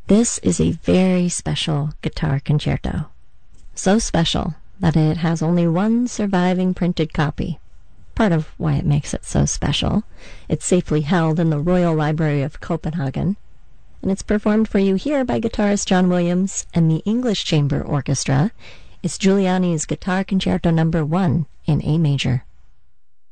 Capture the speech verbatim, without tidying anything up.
This is a very special guitar concerto. So special that it has only one surviving printed copy. Part of why it makes it so special, it's safely held in the Royal Library of Copenhagen, and it's performed for you here by guitarist John Williams and the English Chamber Orchestra. It's Giuliani's Guitar Concerto Number One in A major.